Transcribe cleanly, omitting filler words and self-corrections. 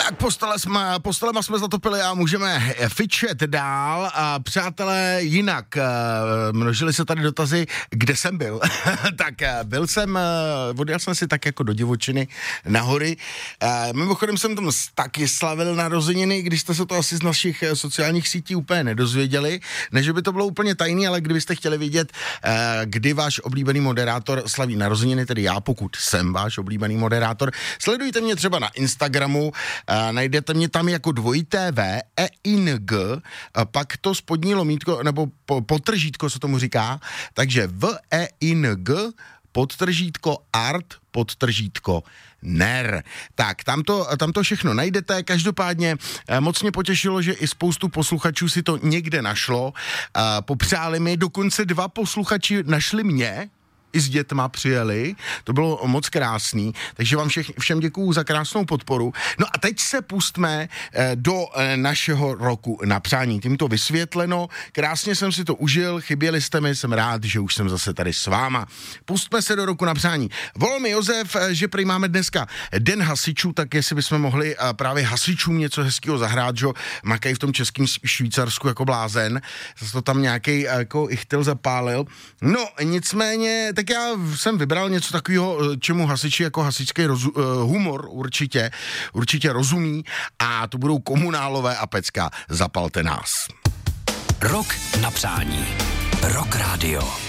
Tak postelema jsme zatopili a můžeme fičet dál. A přátelé, jinak množily se tady dotazy, kde jsem byl. Tak byl jsem, odjel jsem si tak jako do divočiny na hory. Mimochodem jsem tam taky slavil narozeniny, když jste se to asi z našich sociálních sítí úplně nedozvěděli. Ne, že by to bylo úplně tajný, ale kdybyste chtěli vědět, kdy váš oblíbený moderátor slaví narozeniny, tedy já, pokud jsem váš oblíbený moderátor, sledujte mě třeba na Instagramu, najdete mě tam jako _EING, pak to spodní lomítko, nebo podtržítko se tomu říká, takže VEING, podtržítko art, podtržítko ner. Tak, tam to všechno najdete, každopádně moc mě potěšilo, že i spoustu posluchačů si to někde našlo, popřáli mi, dokonce 2 posluchači našli mě, i s dětma přijeli, to bylo moc krásný, takže vám všem děkuju za krásnou podporu. No a teď se pustme do našeho roku na přání. Tím to vysvětleno, krásně jsem si to užil, chyběli jste mi, jsem rád, že už jsem zase tady s váma. Pustme se do roku na přání. Volal mi Josef, že prý máme dneska den hasičů, tak jestli bychom mohli právě hasičům něco hezkého zahrát, že makají v tom českém Švýcarsku jako blázen, zase to tam nějaký jako ichtyl zapálil. No, nicméně tak já jsem vybral něco takového, čemu hasiči jako hasičský humor určitě rozumí, a to budou Komunálové a Pecka, Zapalte nás. Rok na přání. Rock Radio.